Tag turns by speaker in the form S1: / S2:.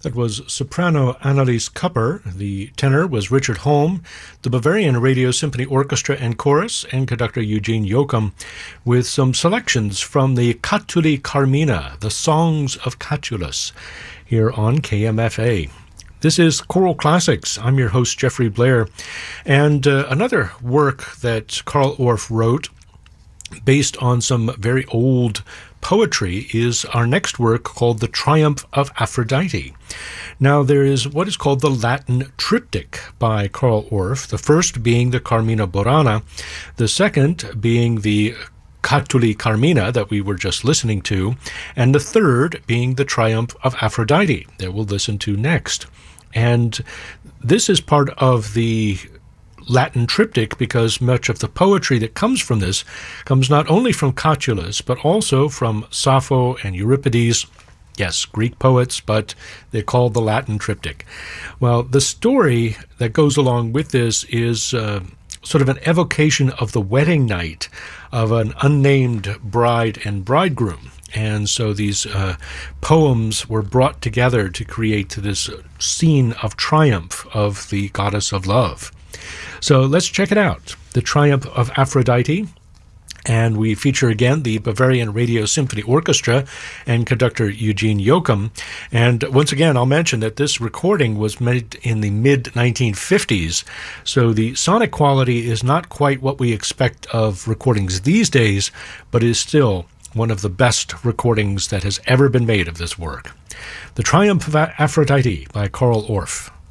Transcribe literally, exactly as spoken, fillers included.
S1: That was soprano Annelies Kupper. The tenor was Richard Holm, the Bavarian Radio Symphony Orchestra and Chorus, and conductor Eugene Joachim, with some selections from the Catuli Carmina, the Songs of Catullus, here on K M F A. This is Choral Classics. I'm your host, Jeffrey Blair. And uh, another work that Carl Orff wrote, based on some very old poetry, is our next work called The Triumph of Aphrodite. Now, there is what is called the Latin triptych by Carl Orff, the first being the Carmina Burana, the second being the Catuli Carmina that we were just listening to, and the third being the Triumph of Aphrodite that we'll listen to next. And this is part of the Latin triptych because much of the poetry that comes from this comes not only from Catullus, but also from Sappho and Euripides. Yes, Greek poets, but they're called the Latin triptych. Well, the story that goes along with this is uh, sort of an evocation of the wedding night of an unnamed bride and bridegroom. And so these uh, poems were brought together to create this scene of triumph of the goddess of love. So let's check it out, The Triumph of Aphrodite. And we feature again the Bavarian Radio Symphony Orchestra and conductor Eugene Joachim. And once again, I'll mention that this recording was made in the mid nineteen fifties, so the sonic quality is not quite what we expect of recordings these days, but is still one of the best recordings that has ever been made of this work. The Triumph of Aphrodite by Carl Orff.